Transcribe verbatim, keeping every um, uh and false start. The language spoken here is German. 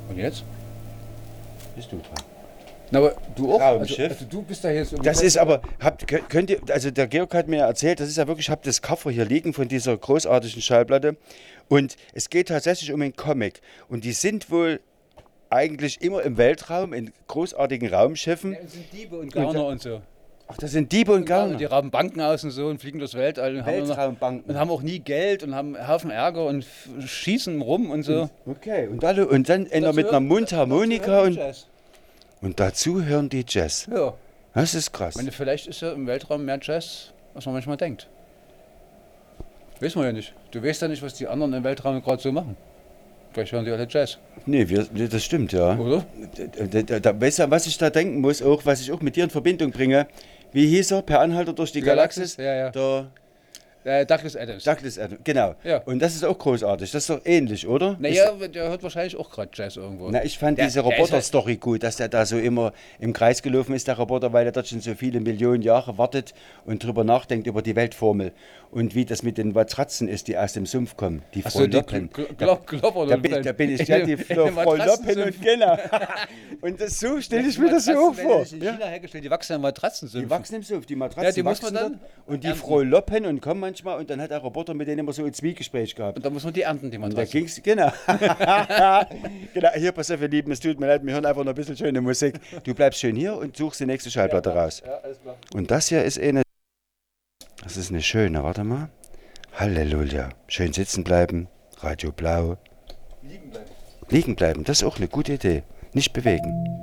Und jetzt? Bist du dran? Na, aber du auch? Raumschiff. Also, also du bist da jetzt... Das ist aber, habt, könnt ihr, also der Georg hat mir erzählt, das ist ja wirklich, ich habe das Cover hier liegen von dieser großartigen Schallplatte und es geht tatsächlich um einen Comic und die sind wohl eigentlich immer im Weltraum, in großartigen Raumschiffen. Ja, das sind Diebe und Gauner und, und so. Ach, das sind Diebe und Gauner. Die rauben Banken aus und so und fliegen durchs Weltall. Und Weltraumbanken. Haben und haben auch nie Geld und haben einen Haufen Ärger und schießen rum und so. Okay, und, alle, und dann einer mit einer Mundharmonika und, und dazu hören die Jazz. Ja. Das ist krass. Ich meine, vielleicht ist ja im Weltraum mehr Jazz, als man manchmal denkt. Weiß man ja nicht. Du weißt ja nicht, was die anderen im Weltraum gerade so machen. Vielleicht hören die alle Jazz. Nee, wir, das stimmt, ja. Oder? Da, da, da, weißt du, was ich da denken muss, auch was ich auch mit dir in Verbindung bringe? Wie hieß er? Per Anhalter durch die, die Galaxis? Galaxis? Ja, ja. Der Äh, Douglas Adams. Douglas Adams, genau. Ja. Und das ist auch großartig. Das ist doch ähnlich, oder? Naja, der hört wahrscheinlich auch gerade Jazz irgendwo. Na, ich fand der, diese Roboter-Story gut, dass der da so immer im Kreis gelaufen ist, der Roboter, weil er dort schon so viele Millionen Jahre wartet und drüber nachdenkt über die Weltformel. Und wie das mit den Matratzen ist, die aus dem Sumpf kommen. Die Ach so, die Frohloppen. Gl Gl Glopper. Da, bin, da bin ich ja die Frohloppen und genau. Und das so stelle ich mir das so auch vor. Die in China hergestellt, die wachsen in Matratzen. Die wachsen im Sumpf, die Matratzen ja, die muss wachsen man dann dort und die Frohloppen und kommen manchmal und dann hat der Roboter mit denen immer so ein Zwiegespräch gehabt. Und da muss man die ernten, die Und da Matratzen. ging's, genau. Genau, hier, pass auf, ihr Lieben, es tut mir leid, wir hören einfach noch ein bisschen schöne Musik. Du bleibst schön hier und suchst die nächste Schallplatte raus. Ja, alles klar. Und das hier ist eine, das ist eine schöne, warte mal. Halleluja. Schön sitzen bleiben, Radio Blau. Liegen bleiben. Liegen bleiben, das ist auch eine gute Idee. Nicht bewegen.